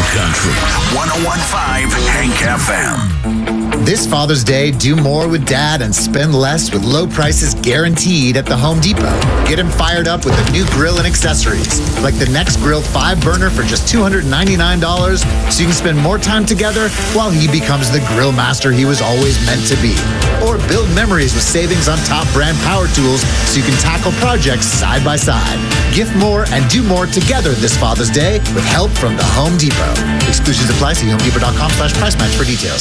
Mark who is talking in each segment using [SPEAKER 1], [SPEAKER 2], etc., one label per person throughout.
[SPEAKER 1] Country 101.5 Hank FM.
[SPEAKER 2] This Father's Day, do more with Dad and spend less with low prices guaranteed at the Home Depot. Get him fired up with a new grill and accessories, like the Next Grill 5-burner for just $299, so you can spend more time together while he becomes the grill master he was always meant to be. Or build memories with savings on top brand power tools so you can tackle projects side by side. Gift more and do more together this Father's Day with help from the Home Depot. Exclusions apply. See homedepot.com/price match for details.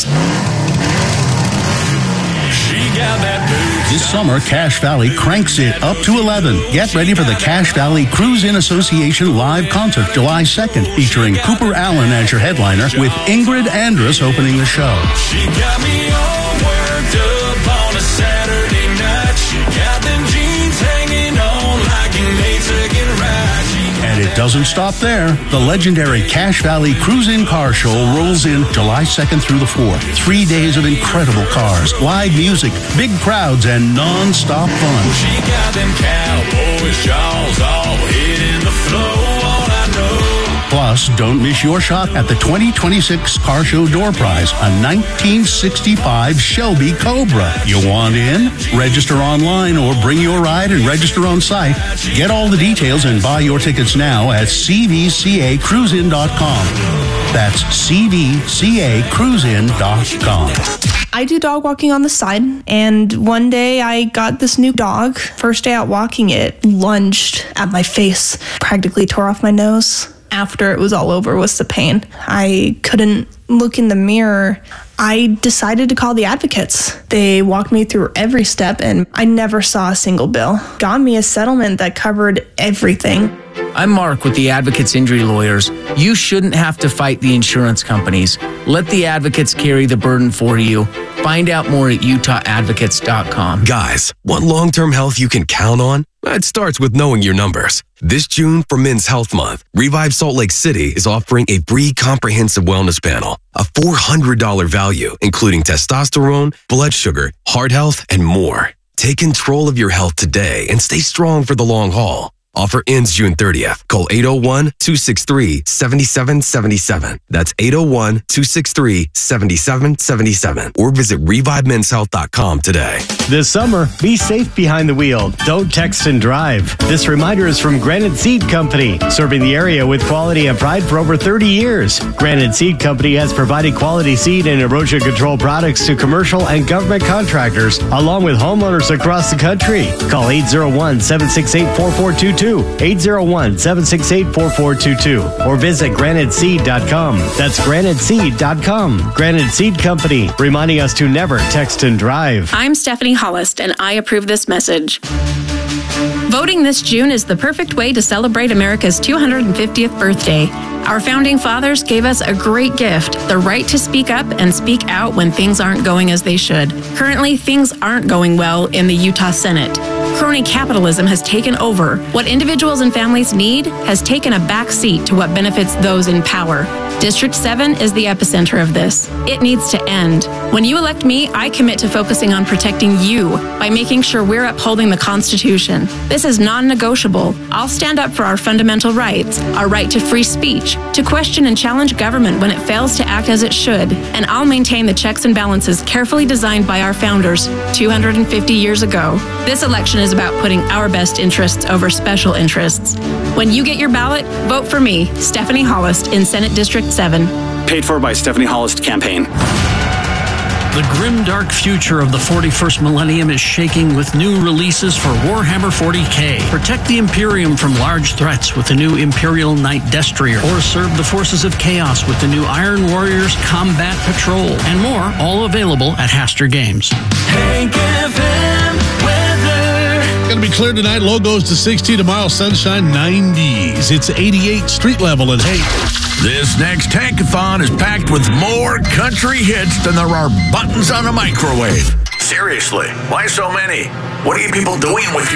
[SPEAKER 3] This summer, Cache Valley cranks it up to 11. Get ready for the Cache Valley Cruise-In Association live concert July 2nd, featuring Cooper Allen as your headliner, with Ingrid Andress opening the show.
[SPEAKER 4] She got me all worked up on a Saturday night. She got them jeans hanging on like an 8-second ride.
[SPEAKER 3] And it doesn't stop there. The legendary Cache Valley Cruise-In Car Show rolls in July 2nd through the 4th. 3 days of incredible cars, live music, big crowds, and non-stop fun.
[SPEAKER 4] She got them cowboys jaws all hitting the floor. All I know.
[SPEAKER 3] Plus, don't miss your shot at the 2026 Car Show Door Prize, a 1965 Shelby Cobra. You want in? Register online or bring your ride and register on site. Get all the details and buy your tickets now at cvcacruisein.com. That's cvcacruisein.com.
[SPEAKER 5] I do dog walking on the side, and one day I got this new dog. First day out walking, it lunged at my face, practically tore off my nose. After it was all over was the pain. I couldn't look in the mirror. I decided to call the advocates. They walked me through every step, and I never saw a single bill. Got me a settlement that covered everything.
[SPEAKER 6] I'm Mark with the Advocates Injury Lawyers. You shouldn't have to fight the insurance companies. Let the advocates carry the burden for you. Find out more at utahodvocates.com.
[SPEAKER 7] Guys, want long-term health you can count on? It starts with knowing your numbers. This June, for Men's Health Month, Revive Salt Lake City is offering a free comprehensive wellness panel, a $400 value, including testosterone, blood sugar, heart health, and more. Take control of your health today and stay strong for the long haul. Offer ends June 30th. Call 801-263-7777. That's 801-263-7777. Or visit ReviveMen'sHealth.com today.
[SPEAKER 8] This summer, be safe behind the wheel. Don't text and drive. This reminder is from Granite Seed Company, serving the area with quality and pride for over 30 years. Granite Seed Company has provided quality seed and erosion control products to commercial and government contractors, along with homeowners across the country. Call 801-768-4422. 801-768-4422 or visit graniteseed.com. That's graniteseed.com. Granite Seed Company, reminding us to never text and drive.
[SPEAKER 9] I'm Stephanie Hollis, and I approve this message. Voting this June is the perfect way to celebrate America's 250th birthday. Our founding fathers gave us a great gift, the right to speak up and speak out when things aren't going as they should. Currently, things aren't going well in the Utah Senate. Crony capitalism has taken over. What individuals and families need has taken a back seat to what benefits those in power. District 7 is the epicenter of this. It needs to end. When you elect me, I commit to focusing on protecting you by making sure we're upholding the Constitution. This is non-negotiable. I'll stand up for our fundamental rights, our right to free speech, to question and challenge government when it fails to act as it should, and I'll maintain the checks and balances carefully designed by our founders 250 years ago. This election is about putting our best interests over special interests. When you get your ballot, vote for me, Stephanie Hollis, in Senate District 7.
[SPEAKER 10] Paid for by Stephanie Hollis Campaign.
[SPEAKER 11] The grimdark future of the 41st millennium is shaking with new releases for Warhammer 40k. Protect the Imperium from large threats with the new Imperial Knight Destrier, or serve the forces of chaos with the new Iron Warriors Combat Patrol, and more, all available at Haster Games.
[SPEAKER 4] Hank FM weather.
[SPEAKER 12] Going to be clear tonight. Low goes to 60. Tomorrow, sunshine, 90s. It's 88 street level in Hank.
[SPEAKER 1] This next Hankathon is packed with more country hits than there are buttons on a microwave. Seriously, why so many? What are you people doing with your